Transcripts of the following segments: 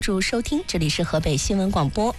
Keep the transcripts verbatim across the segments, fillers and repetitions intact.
祝收听，这里是河北新闻广播。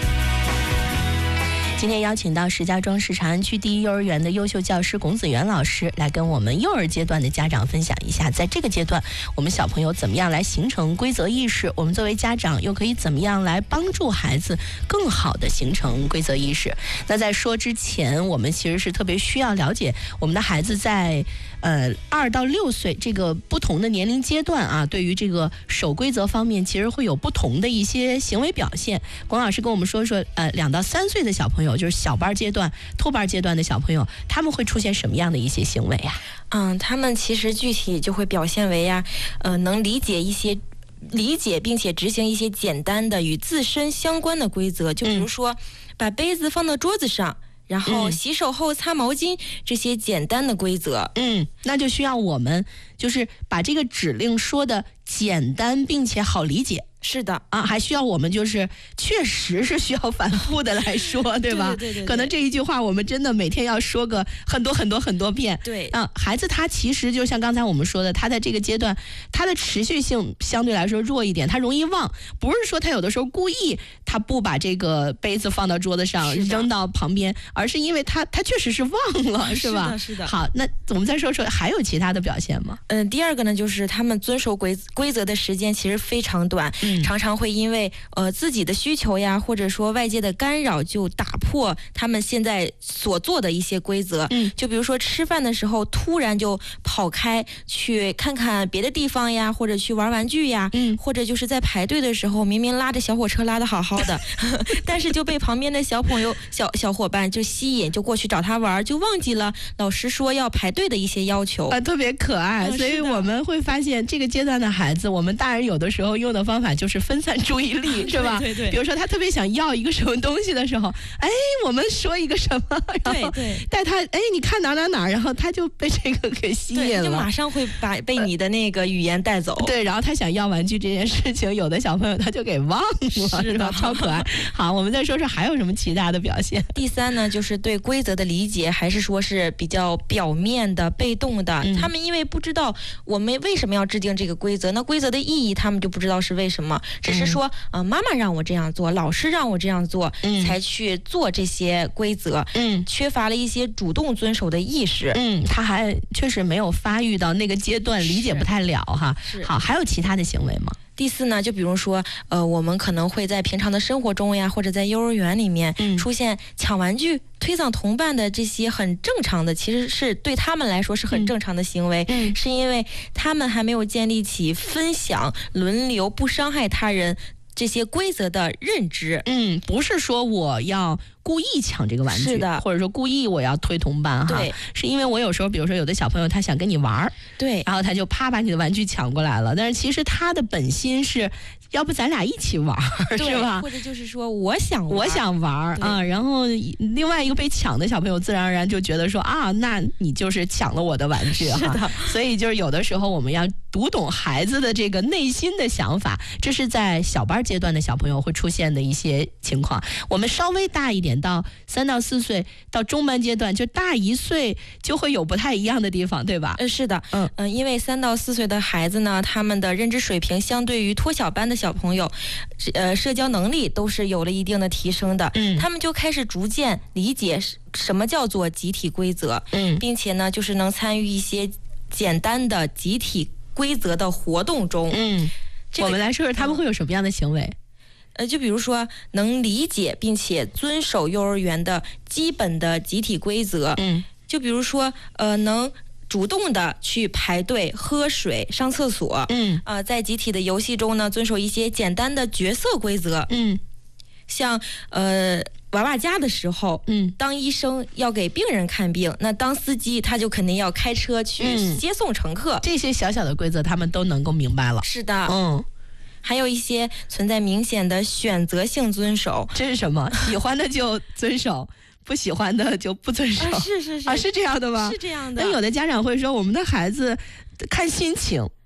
今天邀请到石家庄市长安区第一幼儿园的优秀教师龚子元老师来跟我们幼儿阶段的家长分享一下，在这个阶段我们小朋友怎么样来形成规则意识，我们作为家长又可以怎么样来帮助孩子更好的形成规则意识。那在说之前，我们其实是特别需要了解我们的孩子在呃二到六岁这个不同的年龄阶段啊，对于这个守规则方面其实会有不同的一些行为表现。龚老师跟我们说说呃两到三岁的小朋友，就是小班阶段、托班阶段的小朋友，他们会出现什么样的一些行为啊？ 嗯，他们其实具体就会表现为呀、啊，呃，能理解一些。理解并且执行一些简单的与自身相关的规则，就比如说，把杯子放到桌子上，然后洗手后擦毛巾，这些简单的规则。 嗯，那就需要我们就是把这个指令说的简单并且好理解。 是的啊，还需要我们就是确实是需要反复的来说，对吧？ 对对 对, 对, 对。 可能这一句话我们真的每天要说个很多很多很多遍。 对啊，孩子他其实就像刚才我们说的，他在这个阶段他的持续性相对来说弱一点，他容易忘。不是说他有的时候故意他不把这个杯子放到桌子上扔到旁边，而是因为他他确实是忘了，是吧？ 是的，是的。 好，那我们再说说还有其他的表现吗？ 嗯，第二个呢，就是他们遵守规规则的时间其实非常短。嗯，常常会因为呃自己的需求呀，或者说外界的干扰，就打破他们现在所做的一些规则。嗯，就比如说吃饭的时候突然就跑开去看看别的地方呀，或者去玩玩具呀。嗯，或者就是在排队的时候，明明拉着小火车拉得好好的，但是就被旁边的小朋友、小小伙伴就吸引，就过去找他玩，就忘记了老师说要排队的一些要求。 啊，特别可爱。嗯，所以我们会发现这个阶段的孩子，我们大人有的时候用的方法就是分散注意力，是吧？ 对对对。 比如说他特别想要一个什么东西的时候，哎，我们说一个什么，然后带他，哎，你看哪哪哪，然后他就被这个给吸引了， 就马上会把被你的那个语言带走。 对，然后他想要玩具这件事情，有的小朋友他就给忘了，是吧？超可爱。好，我们再说说还有什么其他的表现。 第三呢，就是对规则的理解还是说是比较表面的、被动的。嗯，他们因为不知道我们为什么要制定这个规则，那规则的意义他们就不知道是为什么，只是说，呃，妈妈让我这样做，老师让我这样做，嗯，才去做这些规则。嗯，缺乏了一些主动遵守的意识。 嗯，他还确实没有发育到那个阶段，理解不太了哈。好，还有其他的行为吗？ 第四呢，就比如说，呃，我们可能会在平常的生活中呀，或者在幼儿园里面，嗯，出现抢玩具、推搡同伴的这些很正常的，其实是对他们来说是很正常的行为，嗯，是因为他们还没有建立起分享、轮流、不伤害他人这些规则的认知。 嗯，不是说我要故意抢这个玩具， 是的， 或者说故意我要推同伴哈， 对， 是因为我有时候，比如说有的小朋友他想跟你玩， 对， 然后他就啪把你的玩具抢过来了，但是其实他的本心是，要不咱俩一起玩，是吧？ 或者就是说我想玩， 我想玩啊，然后另外一个被抢的小朋友自然而然就觉得说啊，那你就是抢了我的玩具哈，所以就是有的时候我们要读懂孩子的这个内心的想法，这是在小班阶段的小朋友会出现的一些情况。我们稍微大一点，到三到四岁，到中班阶段，就大一岁就会有不太一样的地方，对吧？ 呃，是的，嗯嗯、呃，因为三到四岁的孩子呢，他们的认知水平相对于托小班的小朋友，呃，社交能力都是有了一定的提升的。嗯，他们就开始逐渐理解什么叫做集体规则，嗯，并且呢，就是能参与一些简单的集体规则的活动中。 嗯，这个、我们来说说他们会有什么样的行为。 呃，就比如说能理解并且遵守幼儿园的基本的集体规则，嗯，就比如说呃能主动的去排队、喝水、上厕所，嗯，呃，在集体的游戏中呢，遵守一些简单的角色规则，嗯，像呃娃娃家的时候，嗯，当医生要给病人看病，那当司机他就肯定要开车去接送乘客， 嗯、这些小小的规则他们都能够明白了。 是的，嗯。还有一些存在明显的选择性遵守， 这是什么？喜欢的就遵守，不喜欢的就不遵守。 啊、是是是啊，是这样的吗？ 是这样的。 但有的家长会说，我们的孩子看心情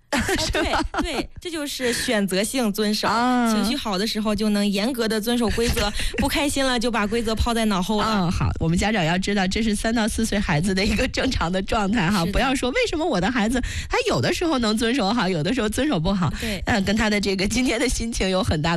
对对，这就是选择性遵守。啊、情绪好的时候就能严格的遵守规则，不开心了就把规则抛在脑后了。 嗯，好，我们家长要知道，这是三到四岁孩子的一个正常的状态哈，不要说为什么我的孩子他有的时候能遵守好，有的时候遵守不好。 对， 嗯，跟他的这个今天的心情有很大的